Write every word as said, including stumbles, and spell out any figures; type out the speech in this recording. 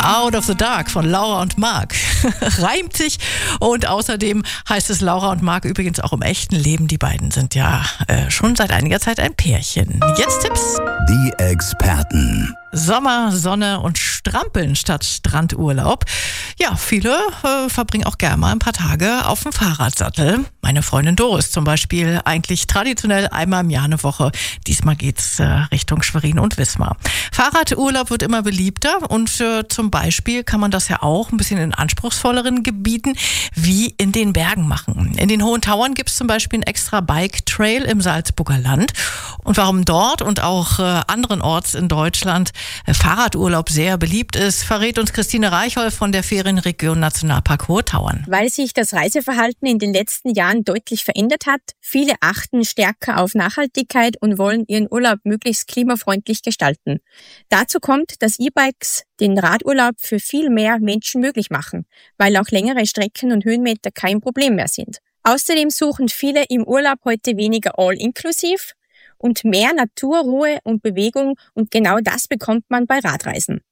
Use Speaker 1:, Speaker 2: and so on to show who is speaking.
Speaker 1: Out of the Dark von Laura und Mark. Reimt sich. Und außerdem heißt es Laura und Mark übrigens auch im echten Leben. Die beiden sind ja äh, schon seit einiger Zeit ein Pärchen. Jetzt Tipps.
Speaker 2: Die Experten.
Speaker 1: Sommer, Sonne und Strampeln statt Strandurlaub. Ja, viele äh, verbringen auch gerne mal ein paar Tage auf dem Fahrradsattel. Meine Freundin Doris zum Beispiel, eigentlich traditionell einmal im Jahr eine Woche. Diesmal geht's äh, Richtung Schwerin und Wismar. Fahrradurlaub wird immer beliebter und äh, zum Beispiel kann man das ja auch ein bisschen in anspruchsvolleren Gebieten wie in den Bergen machen. In den Hohen Tauern gibt's zum Beispiel einen extra Bike-Trail im Salzburger Land. Und warum dort und auch äh, anderenorts in Deutschland Fahrradurlaub sehr beliebt ist, verrät uns Christine Reichholf von der Ferienregion Nationalpark Hohe Tauern.
Speaker 3: Weil sich das Reiseverhalten in den letzten Jahren deutlich verändert hat, viele achten stärker auf Nachhaltigkeit und wollen ihren Urlaub möglichst klimafreundlich gestalten. Dazu kommt, dass E-Bikes den Radurlaub für viel mehr Menschen möglich machen, weil auch längere Strecken und Höhenmeter kein Problem mehr sind. Außerdem suchen viele im Urlaub heute weniger all-inklusiv und mehr Natur, Ruhe und Bewegung, und genau das bekommt man bei Radreisen.